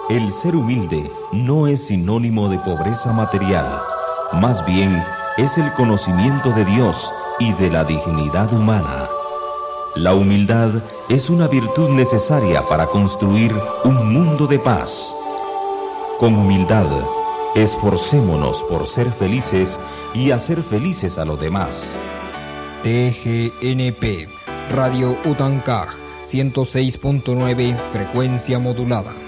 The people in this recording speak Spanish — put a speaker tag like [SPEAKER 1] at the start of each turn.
[SPEAKER 1] El ser humilde no es sinónimo de pobreza material, más bien es el conocimiento de Dios y de la dignidad humana. La humildad es una virtud necesaria para construir un mundo de paz. Con humildad, esforcémonos por ser felices y hacer felices a los demás.
[SPEAKER 2] TGNP, Radio Utancaj, 106.9, frecuencia modulada.